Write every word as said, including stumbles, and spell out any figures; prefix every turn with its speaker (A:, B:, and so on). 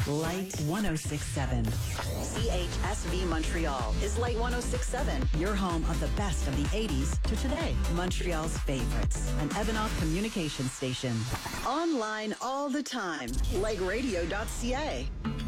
A: Light one oh six seven. C H S V Montreal is Light one oh six seven, your home of the best of the eighties to today. Montreal's favorites. An Evanov communication station. Online all the time. Like radio dot c a.